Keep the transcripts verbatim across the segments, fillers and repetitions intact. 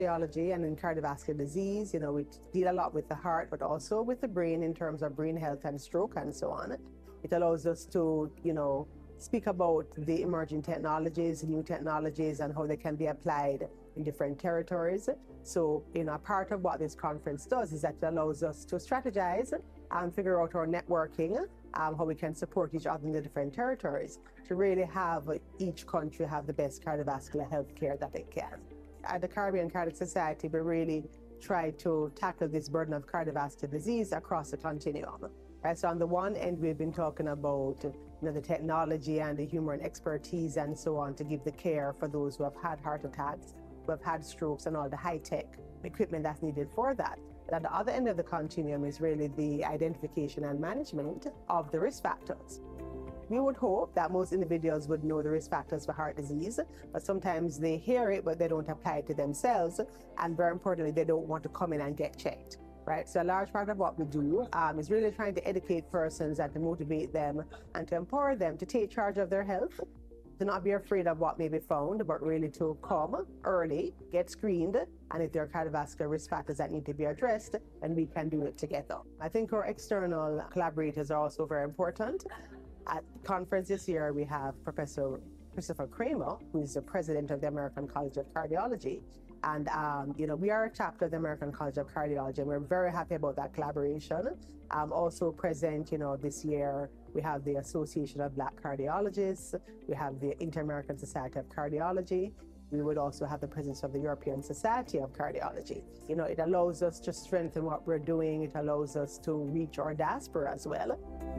cardiology and in cardiovascular disease, you know, we deal a lot with the heart, but also with the brain in terms of brain health and stroke and so on. It allows us to, you know, speak about the emerging technologies, new technologies, and how they can be applied in different territories. So, you know, part of what this conference does is that it allows us to strategize and figure out our networking, um, how we can support each other in the different territories to really have each country have the best cardiovascular health care that it can. At the Caribbean Cardiac Society, we really try to tackle this burden of cardiovascular disease across the continuum. Right? So on the one end, we've been talking about you know, the technology and the human expertise and so on to give the care for those who have had heart attacks, who have had strokes, and all the high-tech equipment that's needed for that. But at the other end of the continuum is really the identification and management of the risk factors. We would hope that most individuals would know the risk factors for heart disease, but sometimes they hear it, but they don't apply it to themselves. And very importantly, they don't want to come in and get checked, right? So a large part of what we do um, is really trying to educate persons and to motivate them and to empower them to take charge of their health, to not be afraid of what may be found, but really to come early, get screened, and if there are cardiovascular risk factors that need to be addressed, then we can do it together. I think our external collaborators are also very important. At the conference this year, we have Professor Christopher Kramer, who is the president of the American College of Cardiology. And, um, you know, we are a chapter of the American College of Cardiology, and we're very happy about that collaboration. Um, also present, you know, this year, we have the Association of Black Cardiologists, we have the Inter-American Society of Cardiology. We would also have the presence of the European Society of Cardiology. You know, it allows us to strengthen what we're doing. It allows us to reach our diaspora as well.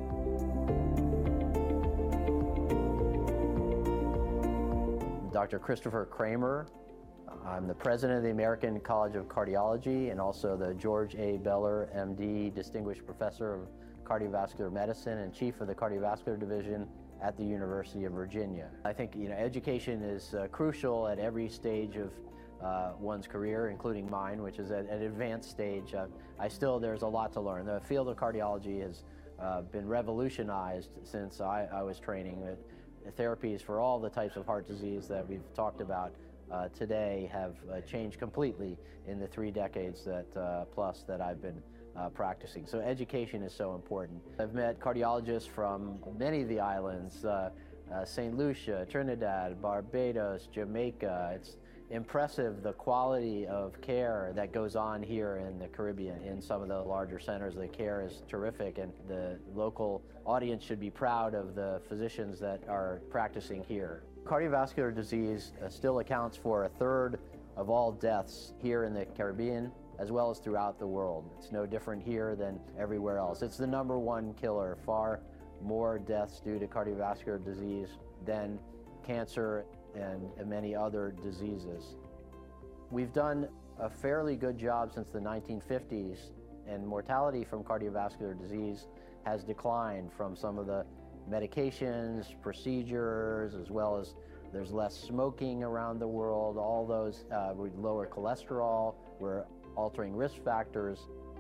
Doctor Christopher Kramer. I'm the president of the American College of Cardiology and also the George A. Beller, M D, Distinguished Professor of Cardiovascular Medicine and Chief of the Cardiovascular Division at the University of Virginia. I think you know, education is uh, crucial at every stage of uh, one's career, including mine, which is at an advanced stage. Uh, I still, there's a lot to learn. The field of cardiology has uh, been revolutionized since I, I was training. Uh, therapies for all the types of heart disease that we've talked about uh, today have uh, changed completely in the three decades that uh, plus that I've been uh, practicing. So education is so important. I've met cardiologists from many of the islands, uh, uh, Saint Lucia, Trinidad, Barbados, Jamaica. It's impressive the quality of care that goes on here in the Caribbean. In some of the larger centers, the care is terrific, and the local audience should be proud of the physicians that are practicing here. Cardiovascular disease uh, still accounts for a third of all deaths here in the Caribbean, as well as throughout the world. It's no different here than everywhere else. It's the number one killer. Far more deaths due to cardiovascular disease than cancer and many other diseases. We've done a fairly good job since the nineteen fifties, and mortality from cardiovascular disease has declined from some of the medications, procedures, as well as there's less smoking around the world. All those, uh, we lower cholesterol, we're altering risk factors.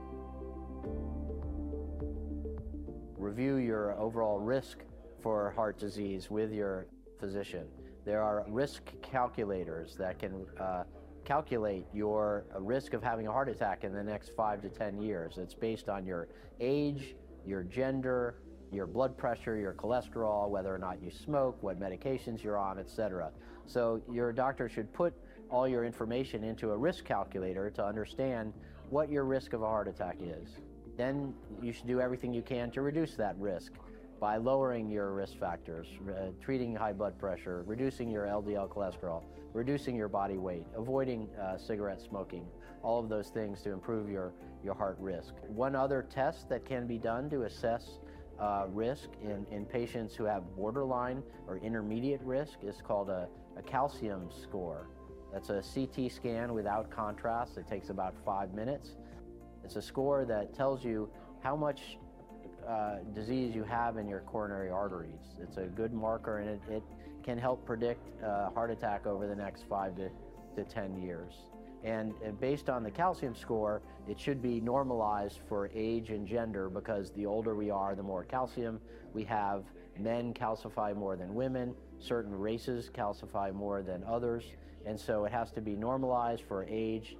Review your overall risk for heart disease with your physician. There are risk calculators that can uh, calculate your risk of having a heart attack in the next five to ten years. It's based on your age, your gender, your blood pressure, your cholesterol, whether or not you smoke, what medications you're on, et cetera. So your doctor should put all your information into a risk calculator to understand what your risk of a heart attack is. Then you should do everything you can to reduce that risk by lowering your risk factors, uh, treating high blood pressure, reducing your L D L cholesterol, reducing your body weight, avoiding uh, cigarette smoking, all of those things to improve your, your heart risk. One other test that can be done to assess uh, risk in, in patients who have borderline or intermediate risk is called a, a calcium score. That's a C T scan without contrast. It takes about five minutes. It's a score that tells you how much uh, disease you have in your coronary arteries. It's a good marker, and it, it can help predict a heart attack over the next five to, to ten years. And uh, based on the calcium score, it should be normalized for age and gender, because the older we are, the more calcium we have. Men calcify more than women. Certain races calcify more than others. And so it has to be normalized for age